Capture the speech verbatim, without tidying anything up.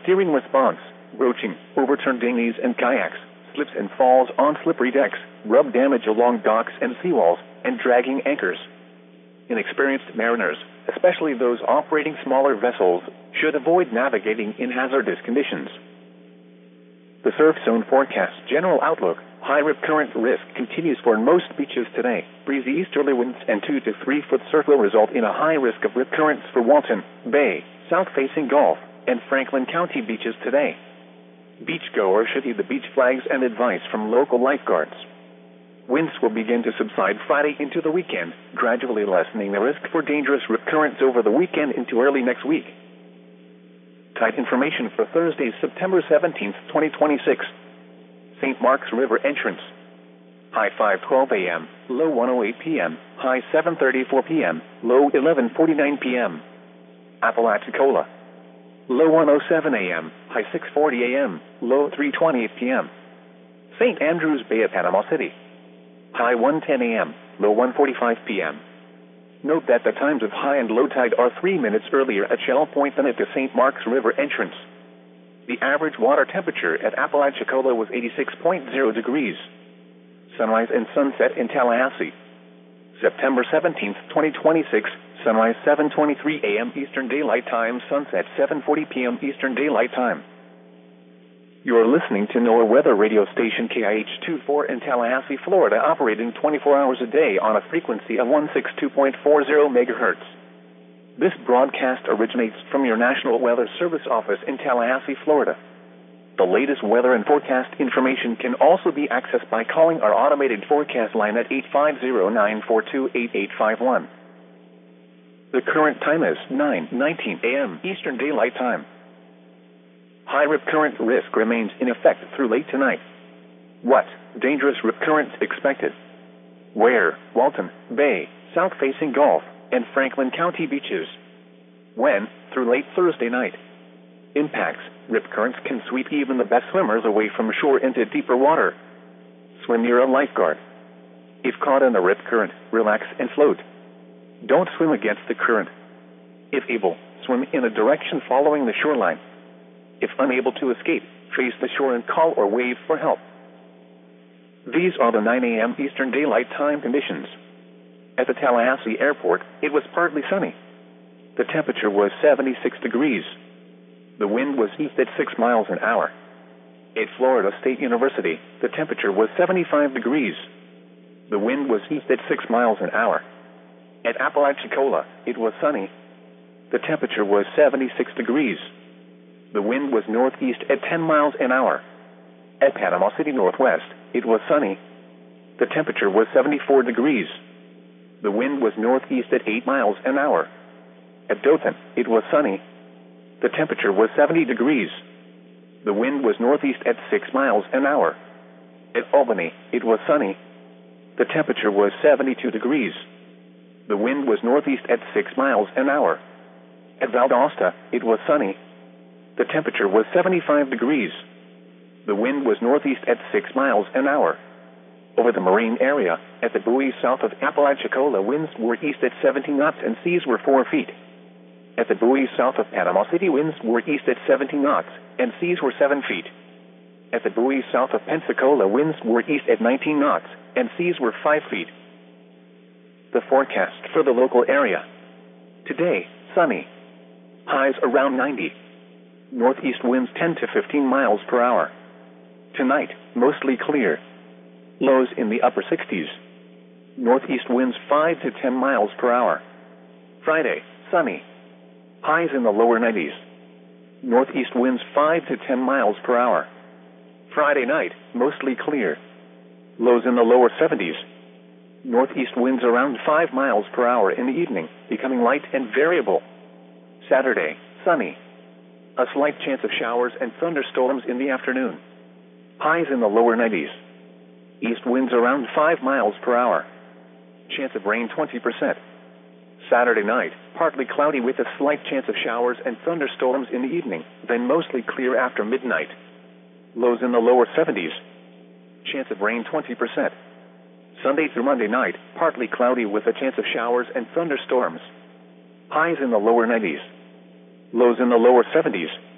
steering response, broaching, overturned dinghies and kayaks, slips and falls on slippery decks, rub damage along docks and seawalls, and dragging anchors. Inexperienced mariners, especially those operating smaller vessels, should avoid navigating in hazardous conditions. The surf zone forecast general outlook. High rip current risk continues for most beaches today. Breezy easterly winds and two to three foot surf will result in a high risk of rip currents for Walton Bay, south-facing Gulf, and Franklin County beaches today. Beachgoers should heed the beach flags and advice from local lifeguards. Winds will begin to subside Friday into the weekend, gradually lessening the risk for dangerous rip currents over the weekend into early next week. Tide information for Thursday, September seventeenth, twenty twenty-six. Saint Mark's River entrance. High five twelve a m, low one oh eight p m, high seven thirty-four p m, low eleven forty-nine p m Apalachicola. Low one oh seven a m, high six forty a m, low three twenty-eight p m Saint Andrews Bay at Panama City. High one ten a m, low one forty-five p m Note that the times of high and low tide are three minutes earlier at Shell Point than at the Saint Mark's River entrance. The average water temperature at Apalachicola was eighty-six point zero degrees. Sunrise and sunset in Tallahassee. September seventeenth, twenty twenty-six, sunrise seven twenty-three a m Eastern Daylight Time, sunset seven forty p m Eastern Daylight Time. You are listening to NOAA weather radio station K I H twenty-four in Tallahassee, Florida, operating twenty-four hours a day on a frequency of one sixty-two point four zero megahertz. This broadcast originates from your National Weather Service office in Tallahassee, Florida. The latest weather and forecast information can also be accessed by calling our automated forecast line at eight five zero, nine four two, eight eight five one. The current time is nine nineteen a m Eastern Daylight Time. High rip current risk remains in effect through late tonight. What? Dangerous rip currents expected. Where? Walton Bay, south-facing Gulf, and Franklin County beaches. When? Through late Thursday night. Impacts. Rip currents can sweep even the best swimmers away from shore into deeper water. Swim near a lifeguard. If caught in a rip current, relax and float. Don't swim against the current. If able, swim in a direction following the shoreline. If unable to escape, face the shore and call or wave for help. These are the nine a m Eastern Daylight Time conditions. At the Tallahassee Airport, it was partly sunny. The temperature was seventy-six degrees. The wind was east at six miles an hour. At Florida State University, the temperature was seventy-five degrees. The wind was east at six miles an hour. At Apalachicola, it was sunny. The temperature was seventy-six degrees. The wind was northeast at ten miles an hour. At Panama City Northwest, it was sunny. The temperature was seventy-four degrees. The wind was northeast at eight miles an hour. At Dothan, it was sunny. The temperature was seventy degrees. The wind was northeast at six miles an hour. At Albany, it was sunny. The temperature was seventy-two degrees. The wind was northeast at six miles an hour. At Valdosta, it was sunny. The temperature was seventy-five degrees. The wind was northeast at six miles an hour. Over the marine area, at the buoys south of Apalachicola, winds were east at seventeen knots and seas were four feet. At the buoys south of Panama City, winds were east at seventeen knots and seas were seven feet. At the buoys south of Pensacola, winds were east at nineteen knots and seas were five feet. The forecast for the local area. Today, sunny. Highs around ninety. Northeast winds ten to fifteen miles per hour. Tonight, mostly clear. Lows in the upper sixties. Northeast winds five to ten miles per hour. Friday, sunny. Highs in the lower nineties. Northeast winds five to ten miles per hour. Friday night, mostly clear. Lows in the lower seventies. Northeast winds around five miles per hour in the evening, becoming light and variable. Saturday, sunny. A slight chance of showers and thunderstorms in the afternoon. Highs in the lower nineties. East winds around five miles per hour. Chance of rain twenty percent. Saturday night, partly cloudy with a slight chance of showers and thunderstorms in the evening, then mostly clear after midnight. Lows in the lower seventies. Chance of rain twenty percent. Sunday through Monday night, partly cloudy with a chance of showers and thunderstorms. Highs in the lower nineties. Lows in the lower seventies.